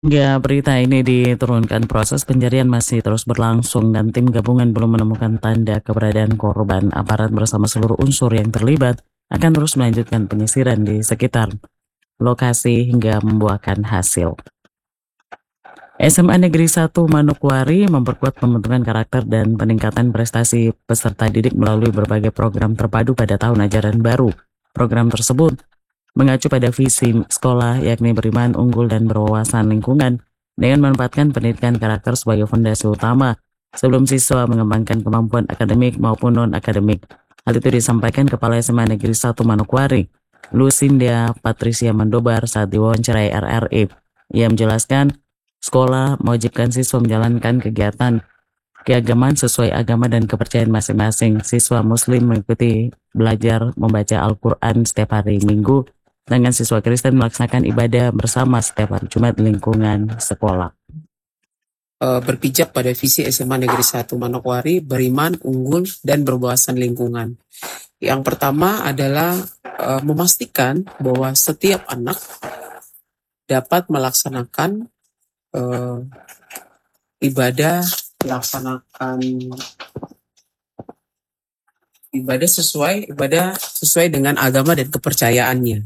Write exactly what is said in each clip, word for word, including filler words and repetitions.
Hingga berita ini diturunkan, proses pencarian masih terus berlangsung dan tim gabungan belum menemukan tanda keberadaan korban. Aparat bersama seluruh unsur yang terlibat akan terus melanjutkan penyisiran di sekitar lokasi hingga membuahkan hasil. S M A Negeri satu Manokwari memperkuat pembentukan karakter dan peningkatan prestasi peserta didik melalui berbagai program terpadu pada tahun ajaran baru. Program tersebut mengacu pada visi sekolah, yakni beriman, unggul, dan berwawasan lingkungan, dengan menempatkan pendidikan karakter sebagai fondasi utama sebelum siswa mengembangkan kemampuan akademik maupun non-akademik. Hal itu disampaikan Kepala S M A Negeri satu Manokwari, Lucinda Patricia Mandobar, saat diwawancarai R R I. Ia menjelaskan, sekolah mewajibkan siswa menjalankan kegiatan keagamaan sesuai agama dan kepercayaan masing-masing. Siswa muslim mengikuti belajar membaca Al-Quran setiap hari Minggu, dengan siswa Kristen melaksanakan ibadah bersama setiap hari Jumat di lingkungan sekolah. Uh, berpijak pada visi S M A Negeri satu Manokwari, beriman, unggul, dan berwawasan lingkungan. Yang pertama adalah uh, memastikan bahwa setiap anak dapat melaksanakan uh, ibadah, melaksanakan ibadah sesuai ibadah sesuai dengan agama dan kepercayaannya.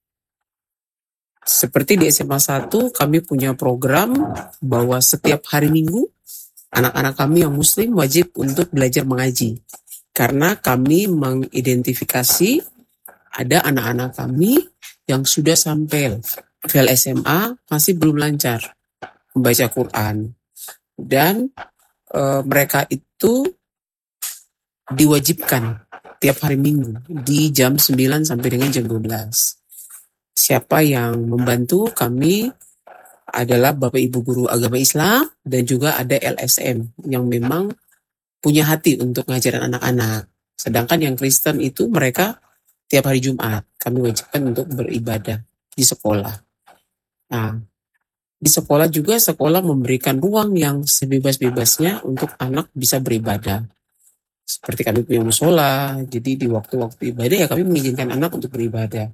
Seperti di S M A satu, kami punya program bahwa setiap hari Minggu, anak-anak kami yang muslim wajib untuk belajar mengaji. Karena kami mengidentifikasi ada anak-anak kami yang sudah sampai level S M A masih belum lancar membaca Quran. Dan e, mereka itu diwajibkan tiap hari Minggu di jam sembilan sampai dengan jam dua belas. Siapa yang membantu kami adalah Bapak Ibu Guru Agama Islam dan juga ada L S M yang memang punya hati untuk ngajarin anak-anak. Sedangkan yang Kristen itu mereka tiap hari Jumat kami wajibkan untuk beribadah di sekolah. Nah, di sekolah juga sekolah memberikan ruang yang sebebas-bebasnya untuk anak bisa beribadah. Seperti kami punya musola, jadi di waktu-waktu ibadah ya kami mengizinkan anak untuk beribadah.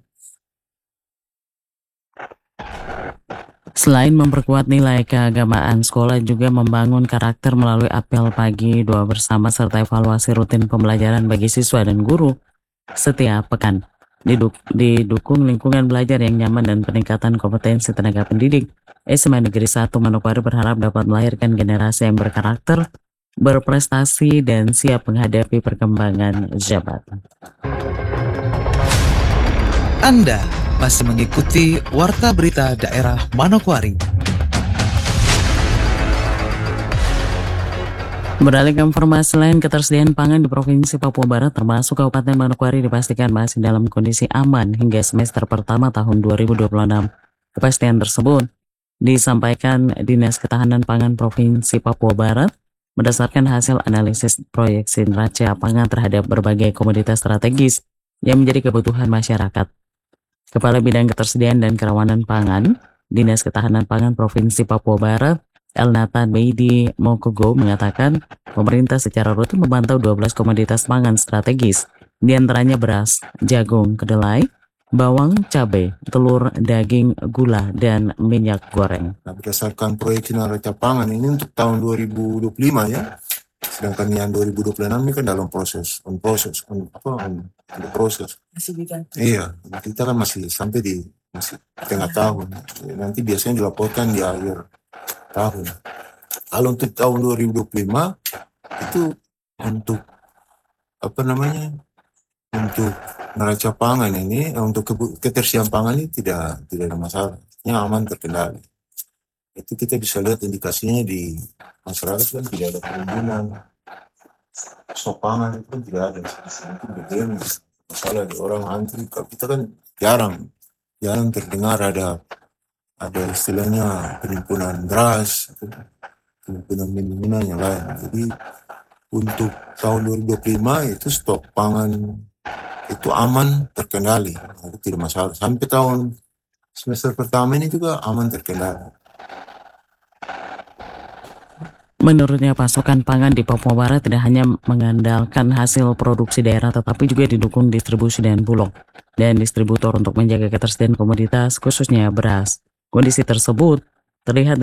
Selain memperkuat nilai keagamaan, sekolah juga membangun karakter melalui apel pagi, doa bersama, serta evaluasi rutin pembelajaran bagi siswa dan guru setiap pekan. Diduk, didukung lingkungan belajar yang nyaman dan peningkatan kompetensi tenaga pendidik, S M A Negeri satu Manokwari berharap dapat melahirkan generasi yang berkarakter, berprestasi, dan siap menghadapi perkembangan jabatan. Anda masih mengikuti Warta Berita Daerah Manokwari. Beralih ke informasi lain, ketersediaan pangan di Provinsi Papua Barat termasuk Kabupaten Manokwari dipastikan masih dalam kondisi aman hingga semester pertama tahun dua ribu dua puluh enam. Kepastian tersebut disampaikan Dinas Ketahanan Pangan Provinsi Papua Barat berdasarkan hasil analisis proyeksi neraca pangan terhadap berbagai komoditas strategis yang menjadi kebutuhan masyarakat. Kepala Bidang Ketersediaan dan Kerawanan Pangan, Dinas Ketahanan Pangan Provinsi Papua Barat, Elnatan Meidi Mokogo, mengatakan pemerintah secara rutin memantau dua belas komoditas pangan strategis, diantaranya beras, jagung, kedelai, bawang, cabai, telur, daging, gula, dan minyak goreng. Nah, berdasarkan proyeksi neraca pangan ini untuk tahun dua ribu dua puluh lima ya, sedangkan yang dua ribu dua puluh enam ini kan dalam proses, on proses, on, apa, on, on proses. Masih diganti. Iya, kita kan masih sampai di masih tengah tahun. Nanti biasanya dilaporkan di akhir tahun. Kalau untuk tahun dua ribu dua puluh lima itu untuk apa namanya? Untuk neraca pangan ini, untuk ketersediaan pangan ini tidak tidak ada masalah, yang aman terkendali. Itu kita bisa lihat indikasinya di masyarakat kan tidak ada penimbunan stok pangan, itu kan tidak ada. Mungkin masalah di orang antri, kita kan jarang jarang terdengar ada ada istilahnya penimbunan beras, penimbunan minuman yang lain. Jadi untuk tahun dua ribu dua puluh lima itu stok pangan itu aman terkendali, itu tidak masalah. Sampai tahun semester pertama ini juga aman terkendali. Menurutnya, pasokan pangan di Papua Barat tidak hanya mengandalkan hasil produksi daerah, tetapi juga didukung distribusi dan bulog dan distributor untuk menjaga ketersediaan komoditas, khususnya beras. Kondisi tersebut Terlihat